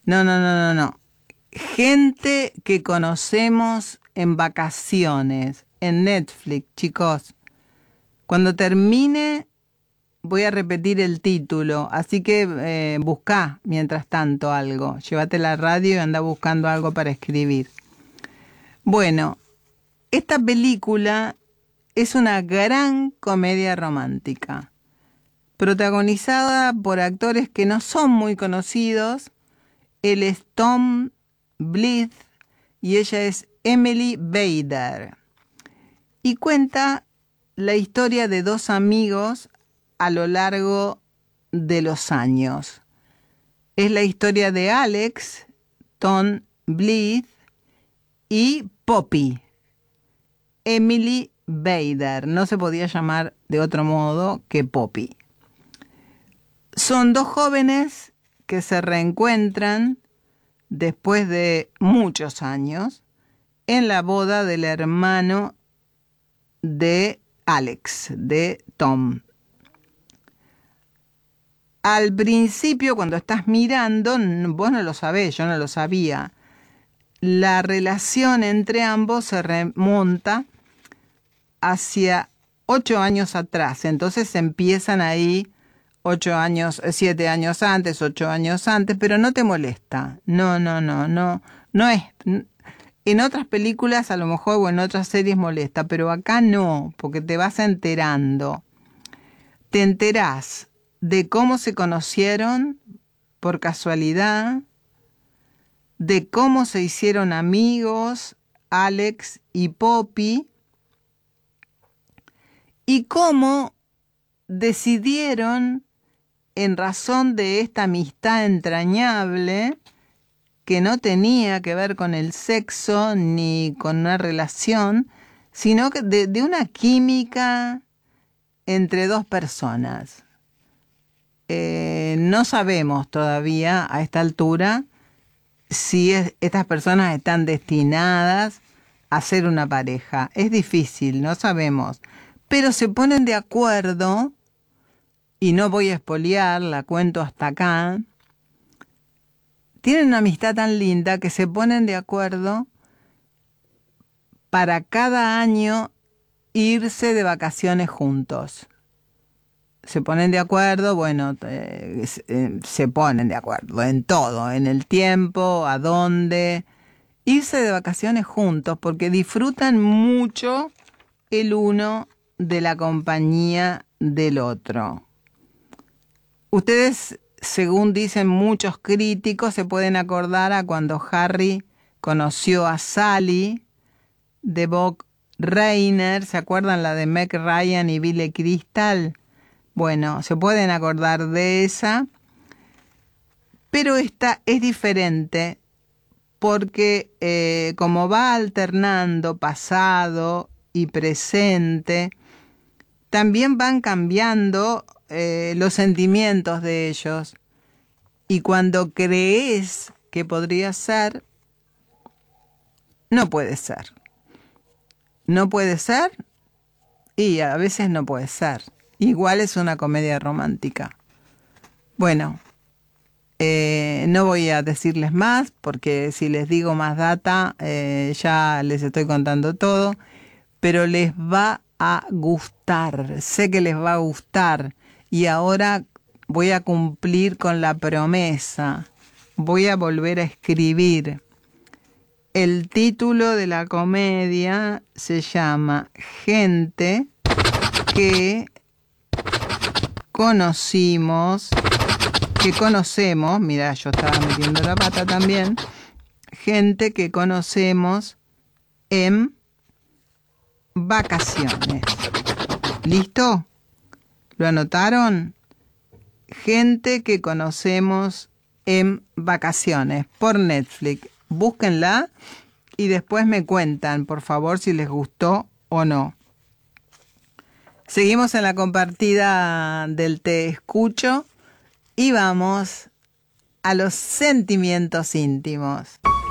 No. Gente que conocemos en vacaciones, en Netflix, chicos. Cuando termine voy a repetir el título, así que buscá mientras tanto algo. Llévate la radio y anda buscando algo para escribir. Bueno, esta película es una gran comedia romántica, protagonizada por actores que no son muy conocidos. Él es Tom Blyth y ella es Emily Bader. Y cuenta la historia de dos amigos a lo largo de los años. Es la historia de Alex, Tom Blyth y Poppy, Emily Bader. No se podía llamar de otro modo que Poppy. Son dos jóvenes que se reencuentran después de muchos años en la boda del hermano de Alex, de Tom. Al principio, cuando estás mirando, vos no lo sabés, yo no lo sabía. La relación entre ambos se remonta hacia 8 años atrás. Entonces empiezan ahí 8 años, 7 años antes, 8 años antes, pero no te molesta. No es. En otras películas a lo mejor o en otras series molesta, pero acá no, porque te vas enterando. Te enterás de cómo se conocieron por casualidad, de cómo se hicieron amigos Alex y Poppy, y cómo decidieron, en razón de esta amistad entrañable, que no tenía que ver con el sexo ni con una relación, sino que de una química entre dos personas. No sabemos todavía a esta altura si estas personas están destinadas a ser una pareja. Es difícil, no sabemos. Pero se ponen de acuerdo, y no voy a espolear, la cuento hasta acá. Tienen una amistad tan linda que se ponen de acuerdo para cada año irse de vacaciones juntos. Se ponen de acuerdo, se ponen de acuerdo en todo, en el tiempo, a dónde. Irse de vacaciones juntos porque disfrutan mucho el uno de la compañía del otro. Ustedes, según dicen muchos críticos, se pueden acordar a cuando Harry conoció a Sally de Bob Reiner. ¿Se acuerdan la de Meg Ryan y Billy Crystal? Bueno, se pueden acordar de esa, pero esta es diferente porque como va alternando pasado y presente, también van cambiando los sentimientos de ellos. Y cuando crees que podría ser, no puede ser. No puede ser y a veces no puede ser. Igual es una comedia romántica. Bueno, no voy a decirles más porque si les digo más data ya les estoy contando todo, pero les va a gustar, sé que les va a gustar y ahora voy a cumplir con la promesa, voy a volver a escribir. El título de la comedia se llama Gente que conocemos, mira, yo estaba metiendo la pata también, gente que conocemos en vacaciones. ¿Listo? ¿Lo anotaron? Gente que conocemos en vacaciones por Netflix. Búsquenla y después me cuentan, por favor, si les gustó o no. Seguimos en la compartida del Te Escucho y vamos a los sentimientos íntimos.